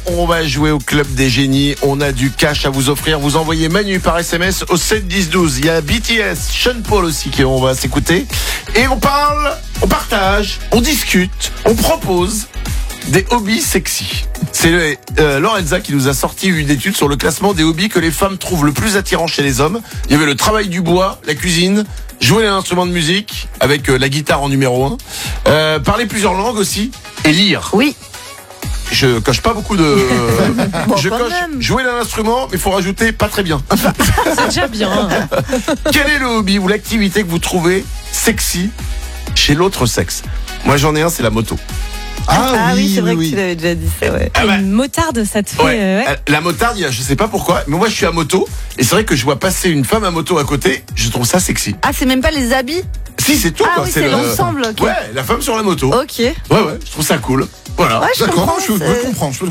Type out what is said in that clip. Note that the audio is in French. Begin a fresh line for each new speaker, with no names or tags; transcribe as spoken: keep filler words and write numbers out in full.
on va jouer au Club des Génies. On a du cash à vous offrir. Vous envoyez Manu par S M S au sept dix douze. Il y a B T S, Sean Paul aussi qu'on va s'écouter. Et on parle, on partage, on discute, on propose des hobbies sexy. C'est euh, Lorenza qui nous a sorti une étude sur le classement des hobbies que les femmes trouvent le plus attirant chez les hommes. Il y avait le travail du bois, la cuisine, jouer un instrument de musique avec euh, la guitare en numéro un, euh, parler plusieurs langues aussi et lire.
Oui.
Je coche pas beaucoup de.
Bon,
je
quand
coche
même.
jouer d'un instrument, mais il faut rajouter pas très bien.
C'est déjà bien.
Quel est le hobby ou l'activité que vous trouvez sexy chez l'autre sexe? Moi j'en ai un, c'est la moto.
Ah,
Ah
oui,
oui,
c'est vrai
oui,
que tu l'avais déjà dit, c'est vrai.
Ah bah,
Une motarde, ça te fait.
ouais.
euh, ouais.
La motarde, il y a- je sais pas pourquoi, mais moi je suis à moto et c'est vrai que je vois passer une femme à moto à côté, je trouve ça sexy.
Ah, c'est même pas les habits?
Si, c'est tout.
Ah
quoi.
oui, c'est
le-
l'ensemble, ok.
Ouais, la femme sur la moto.
Ok.
Ouais, ouais, je trouve ça cool. Voilà.
Ouais, je
D'accord,
comprends,
je peux
c'est-
comprendre. Je peux